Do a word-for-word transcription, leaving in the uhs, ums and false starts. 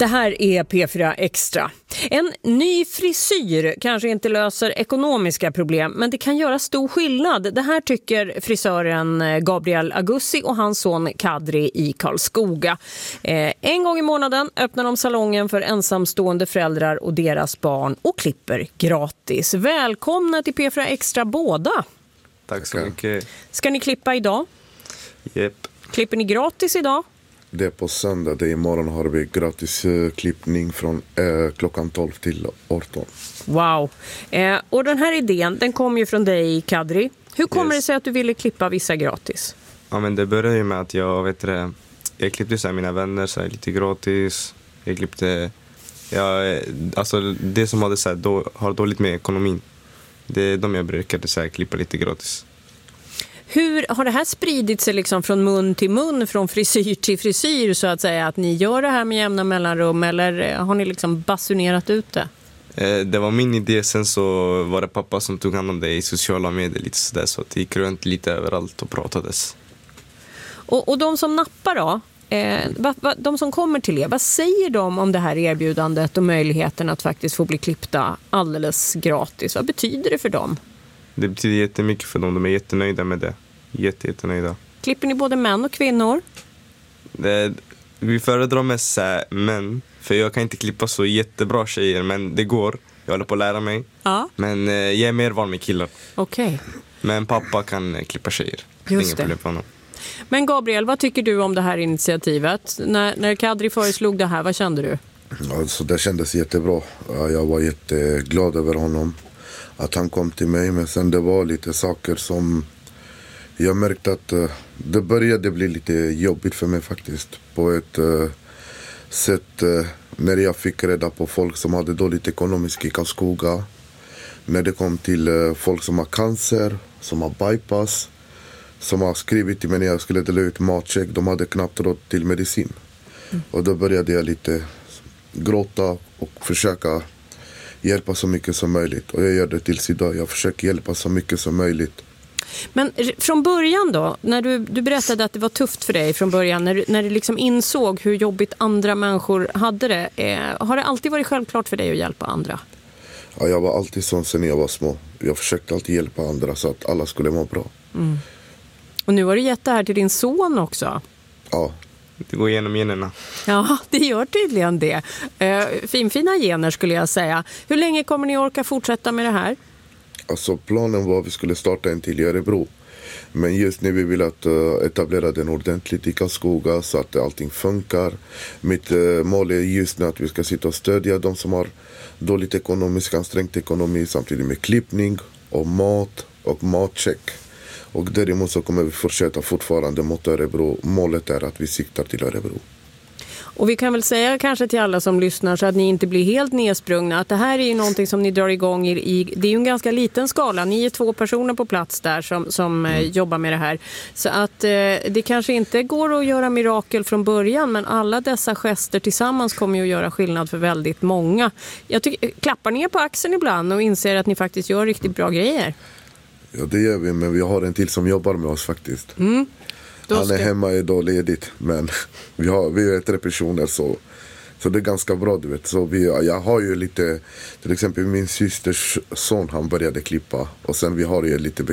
Det här är P fyra Extra. En ny frisyr kanske inte löser ekonomiska problem, men det kan göra stor skillnad. Det här tycker frisören Gabriel Agussi och hans son Kadri i Karlskoga. Eh, en gång i månaden öppnar de salongen för ensamstående föräldrar och deras barn och klipper gratis. Välkomna till P fyra Extra båda. Tack så mycket. Ska ni klippa idag? Yep. Klipper ni gratis idag? Det är på söndag, det är imorgon har vi gratis uh, klippning från uh, klockan tolv till arton. Wow. Eh, och den här idén, den kom ju från dig, Kadri. Hur kommer Yes. det sig att du ville klippa vissa gratis? Ja, men det började ju med att jag vet det, jag klippte så här mina vänner så här, lite gratis. Jag klippte ja, alltså det som hade så här, då, har dåligt med ekonomin. Det är de jag brukade så här, klippa lite gratis. Hur har det här spridit sig liksom från mun till mun, från frisyr till frisyr så att säga, att ni gör det här med jämna mellanrum, eller har ni liksom basunerat ut det? Eh, det var min idé, sen så var det pappa som tog hand om det i sociala medier lite sådär, så att det gick runt lite överallt och pratades. Och, och de som nappar då, eh, va, va, de som kommer till er, vad säger de om det här erbjudandet och möjligheten att faktiskt få bli klippta alldeles gratis? Vad betyder det för dem? Det betyder jättemycket för dem, de är jättenöjda med det. Jätte, jättenöjda. Klipper ni både män och kvinnor? Det, vi föredrar mest så här, män, för jag kan inte klippa så jättebra tjejer, men det går. Jag håller på att lära mig. Ja. Men eh, jag är mer van med killar. Okej. Okay. Men pappa kan eh, klippa tjejer. Det är inga problem för honom. Men Gabriel, vad tycker du om det här initiativet? När, när Kadri föreslog det här, vad kände du? Alltså, det kändes jättebra. Jag var jätteglad över honom. Att han kom till mig, men sen det var lite saker som jag märkte att uh, det började bli lite jobbigt för mig faktiskt. På ett uh, sätt uh, när jag fick reda på folk som hade dåligt ekonomiskt i Karlskoga. När det kom till uh, folk som har cancer, som har bypass, som har skrivit till mig när jag skulle dela ut matcheck. De hade knappt råd till medicin. Mm. Och då började jag lite gråta och försöka hjälpa så mycket som möjligt. Och jag gör det tills idag. Jag försöker hjälpa så mycket som möjligt. Men från början då, när du, du berättade att det var tufft för dig från början, när du, när du liksom insåg hur jobbigt andra människor hade det, eh, har det alltid varit självklart för dig att hjälpa andra? Ja, jag var alltid sån sen jag var små. Jag försökte alltid hjälpa andra så att alla skulle må bra. Mm. Och nu har du gett det här till din son också. Ja. Det går igenom generna. Ja, det gör tydligen det. Eh, finfina gener skulle jag säga. Hur länge kommer ni orka fortsätta med det här? Alltså planen var att vi skulle starta en till i Örebro. Men just nu vi vill att uh, etablera den ordentligt i Karlskoga så att allting funkar. Mitt uh, mål är just nu att vi ska sitta och stödja de som har dåligt ekonomisk, ansträngt ekonomi, samtidigt med klippning och mat och matcheck. Och däremot så kommer vi fortsätta fortfarande mot Örebro. Målet är att vi siktar till Örebro. Och vi kan väl säga kanske till alla som lyssnar så att ni inte blir helt nedsprungna att det här är ju någonting som ni drar igång i, i det är ju en ganska liten skala. Ni är två personer på plats där som, som mm. eh, jobbar med det här. Så att eh, det kanske inte går att göra mirakel från början, men alla dessa gester tillsammans kommer ju att göra skillnad för väldigt många. Jag tycker, klappar ni er på axeln ibland och inser att ni faktiskt gör riktigt bra grejer? Ja, det gör vi, men vi har en till som jobbar med oss faktiskt. Mm. Han är ska... hemma idag ledigt, men vi, har, vi är tre personer så, så det är ganska bra, du vet. Så vi, jag har ju lite, till exempel min systers son, han började klippa och sen vi har ju lite